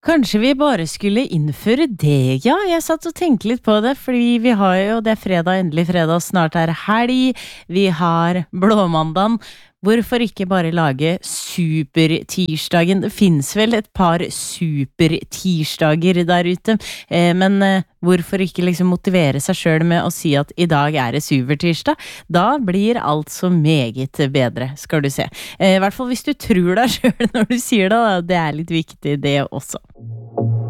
Kanskje vi bare skulle innføre det, ja. Jeg satt og tenkte litt på det, fordi vi har jo, det er fredag, endelig fredag, snart er det helg, vi har blåmandagen. Hvorfor ikke bare lage supertirsdagen? Det finnes vel et par supertirsdager der ute, men hvorfor ikke liksom motivere seg selv med å si at i dag er det supertirsdag? Da blir alt så meget bedre, skal du se. I hvert fall hvis du tror deg selv når du sier det, da. Det er litt viktig det også.